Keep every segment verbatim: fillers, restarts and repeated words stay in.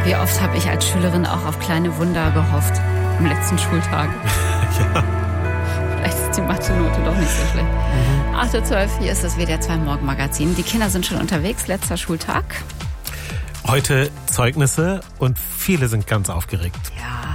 Wie oft habe ich als Schülerin auch auf kleine Wunder gehofft am letzten Schultag. Ja. Vielleicht ist die Mathe-Note doch nicht so schlecht. Mhm. acht Uhr zwölf, hier ist das W D R zwei Morgenmagazin. Die Kinder sind schon unterwegs, letzter Schultag. Heute Zeugnisse und viele sind ganz aufgeregt. Ja,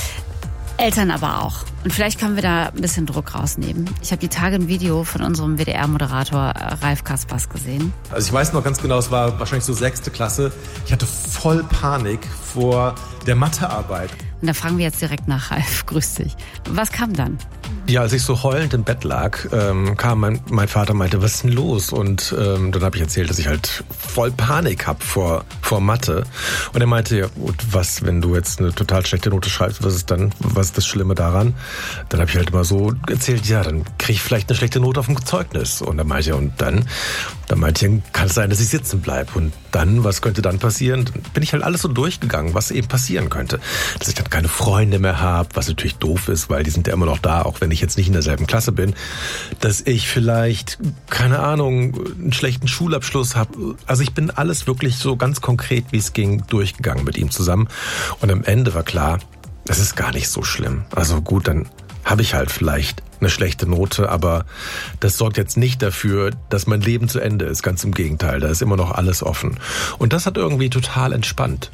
Eltern aber auch. Und vielleicht können wir da ein bisschen Druck rausnehmen. Ich habe die Tage ein Video von unserem W D R-Moderator Ralf Kaspers gesehen. Also ich weiß noch ganz genau, es war wahrscheinlich so sechste Klasse. Ich hatte voll Panik vor der Mathearbeit. Und da fragen wir jetzt direkt nach Ralf. Grüß dich. Was kam dann? Ja, als ich so heulend im Bett lag, ähm, kam mein, mein Vater und meinte, was ist denn los? Und ähm, dann habe ich erzählt, dass ich halt voll Panik hab vor, vor Mathe. Und er meinte, ja gut, was, wenn du jetzt eine total schlechte Note schreibst, was ist dann, was ist das Schlimme daran? Dann habe ich halt immer so erzählt, ja, dann kriege ich vielleicht eine schlechte Note auf dem Zeugnis. Und dann meinte er, und dann? Dann meinte ich, kann es sein, dass ich sitzen bleibe. Und dann, was könnte dann passieren? Dann bin ich halt alles so durchgegangen, was eben passieren könnte. Dass ich dann keine Freunde mehr habe, was natürlich doof ist, weil die sind ja immer noch da, auch wenn ich jetzt nicht in derselben Klasse bin. Dass ich vielleicht, keine Ahnung, einen schlechten Schulabschluss habe. Also ich bin alles wirklich so ganz konkret, wie es ging, durchgegangen mit ihm zusammen. Und am Ende war klar, es ist gar nicht so schlimm. Also gut, dann habe ich halt vielleicht eine schlechte Note, aber das sorgt jetzt nicht dafür, dass mein Leben zu Ende ist. Ganz im Gegenteil, da ist immer noch alles offen. Und das hat irgendwie total entspannt.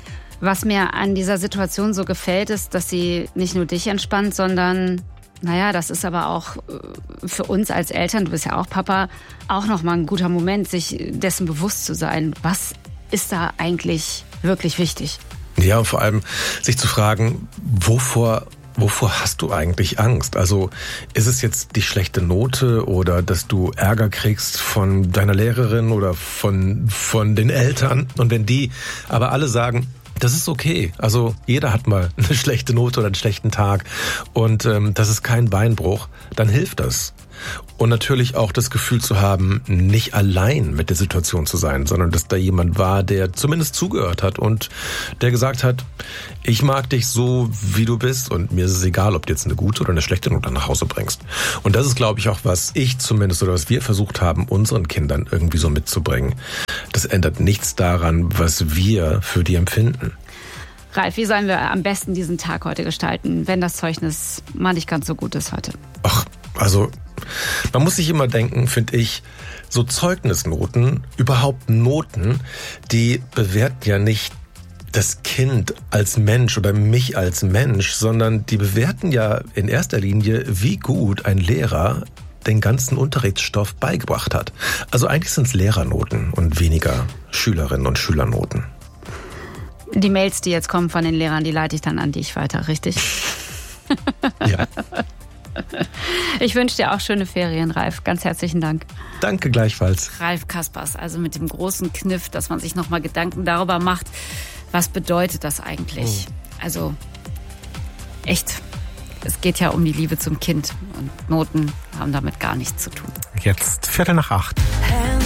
Was mir an dieser Situation so gefällt, ist, dass sie nicht nur dich entspannt, sondern, naja, das ist aber auch für uns als Eltern, du bist ja auch Papa, auch nochmal ein guter Moment, sich dessen bewusst zu sein. Was ist da eigentlich wirklich wichtig? Ja, und vor allem sich zu fragen, wovor Wovor hast du eigentlich Angst? Also ist es jetzt die schlechte Note oder dass du Ärger kriegst von deiner Lehrerin oder von, von den Eltern? Und wenn die aber alle sagen, das ist okay. Also jeder hat mal eine schlechte Note oder einen schlechten Tag und ähm, das ist kein Beinbruch, dann hilft das. Und natürlich auch das Gefühl zu haben, nicht allein mit der Situation zu sein, sondern dass da jemand war, der zumindest zugehört hat und der gesagt hat, ich mag dich so, wie du bist und mir ist es egal, ob du jetzt eine gute oder eine schlechte Note nach Hause bringst. Und das ist, glaube ich, auch, was ich zumindest oder was wir versucht haben, unseren Kindern irgendwie so mitzubringen. Das ändert nichts daran, was wir für die empfinden. Ralf, wie sollen wir am besten diesen Tag heute gestalten, wenn das Zeugnis mal nicht ganz so gut ist heute? Ach, also man muss sich immer denken, finde ich, so Zeugnisnoten, überhaupt Noten, die bewerten ja nicht das Kind als Mensch oder mich als Mensch, sondern die bewerten ja in erster Linie, wie gut ein Lehrer den ganzen Unterrichtsstoff beigebracht hat. Also eigentlich sind es Lehrernoten und weniger Schülerinnen und Schülernoten. Die Mails, die jetzt kommen von den Lehrern, die leite ich dann an dich weiter, richtig? Ja. Ich wünsche dir auch schöne Ferien, Ralf. Ganz herzlichen Dank. Danke gleichfalls. Ralf Kaspers, also mit dem großen Kniff, dass man sich nochmal Gedanken darüber macht, was bedeutet das eigentlich? Oh. Also echt, es geht ja um die Liebe zum Kind und Noten haben damit gar nichts zu tun. Jetzt Viertel nach acht.